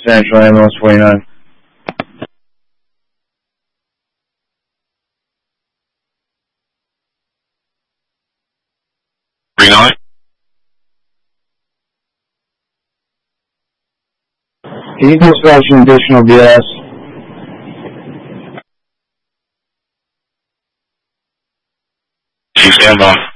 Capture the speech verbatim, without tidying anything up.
Central, ambulance forty-nine. forty-nine? Can you dispatch an additional B S? Chief, stand by.